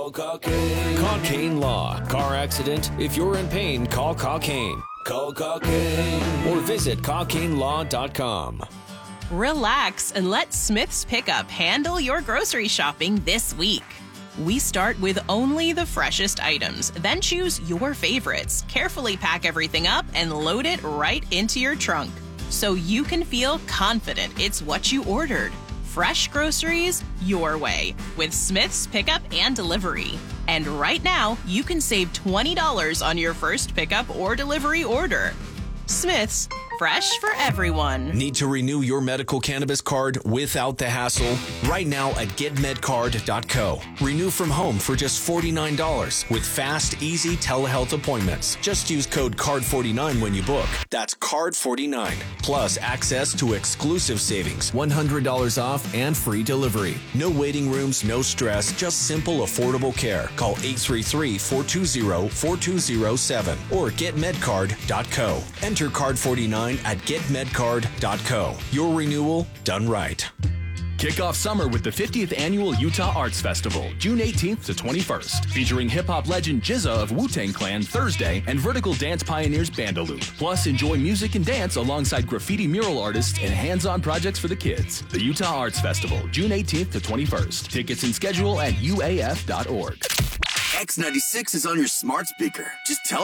Cockane Law. Car accident? If you're in pain, call Cockane. Call Cockane. Or visit CockaneLaw.com. Relax and let Smith's Pickup handle your grocery shopping this week. We start with only the freshest items, then choose your favorites, carefully pack everything up, and load it right into your trunk, so you can feel confident it's what you ordered. Fresh groceries your way with Smith's Pickup and Delivery. And right now, you can save $20 on your first pickup or delivery order. Smith's, fresh for everyone. Need to renew your medical cannabis card without the hassle? Right now at getmedcard.co. Renew from home for just $49 with fast, easy telehealth appointments. Just use code CARD49 when you book. That's CARD49. Plus access to exclusive savings, $100 off, and free delivery. No waiting rooms, no stress, just simple, affordable care. Call 833-420-4207 or getmedcard.co. Enter CARD49 at getmedcard.co. Your renewal done right. Kick off summer with the 50th Annual Utah Arts Festival, June 18th to 21st, featuring hip-hop legend GZA of Wu-Tang Clan Thursday and vertical dance pioneers Bandaloop. Plus, enjoy music and dance alongside graffiti mural artists and hands-on projects for the kids. The Utah Arts Festival, June 18th to 21st. Tickets and schedule at uaf.org. X96 is on your smart speaker. Just tell